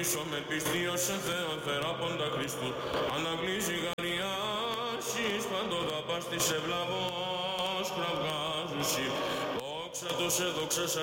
αναγνήσω με πίστη ως εν Θεόν θεράποντα Χριστού. Αναγνίζει γαριάσεις παντοδαπάς της ευλαβώς κραυγάζουσι. Δόξα το σε δόξα